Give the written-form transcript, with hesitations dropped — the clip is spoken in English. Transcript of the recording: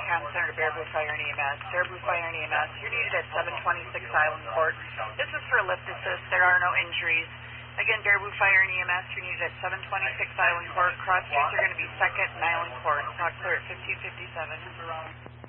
Comm Center to Baraboo Fire and EMS. Baraboo Fire and EMS, you're needed at 726 Island Court. This is for lift assist. There are no injuries. Again, Baraboo Fire and EMS, you're needed at 726 Island Court. Cross streets are going to be 2nd and Island Court. Not clear at 1557.